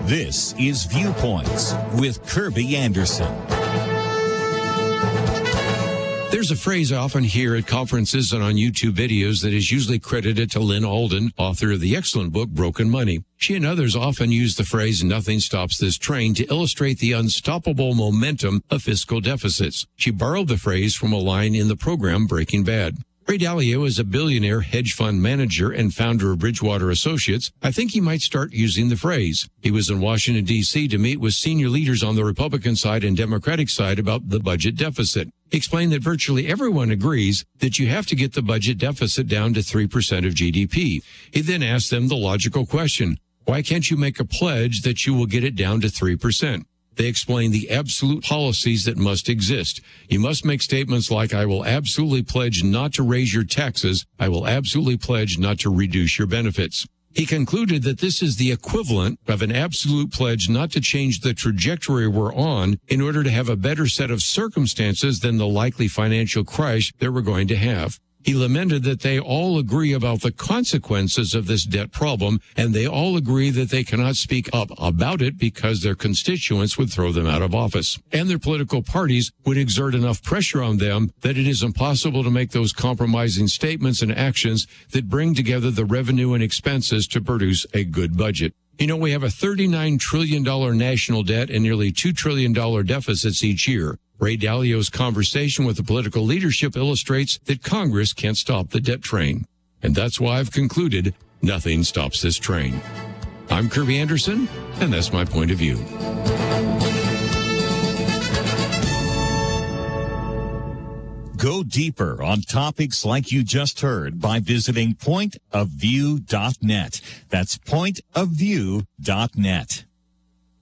This is Viewpoints with Kirby Anderson. There's a phrase I often hear at conferences and on YouTube videos that is usually credited to Lynn Alden, author of the excellent book Broken Money. She and others often use the phrase "nothing stops this train" to illustrate the unstoppable momentum of fiscal deficits. She borrowed the phrase from a line in the program Breaking Bad. Ray Dalio is a billionaire hedge fund manager and founder of Bridgewater Associates. I think he might start using the phrase. He was in Washington, D.C. to meet with senior leaders on the Republican side and Democratic side about the budget deficit. He explained that virtually everyone agrees that you have to get the budget deficit down to 3% of GDP. He then asked them the logical question, why can't you make a pledge that you will get it down to 3%? They explain the absolute policies that must exist. You must make statements like, I will absolutely pledge not to raise your taxes. I will absolutely pledge not to reduce your benefits. He concluded that this is the equivalent of an absolute pledge not to change the trajectory we're on in order to have a better set of circumstances than the likely financial crash that we're going to have. He lamented that they all agree about the consequences of this debt problem, and they all agree that they cannot speak up about it because their constituents would throw them out of office. And their political parties would exert enough pressure on them that it is impossible to make those compromising statements and actions that bring together the revenue and expenses to produce a good budget. You know, we have a $39 trillion national debt and nearly $2 trillion deficits each year. Ray Dalio's conversation with the political leadership illustrates that Congress can't stop the debt train. And that's why I've concluded nothing stops this train. I'm Kirby Anderson, and that's my point of view. Go deeper on topics like you just heard by visiting pointofview.net. That's pointofview.net.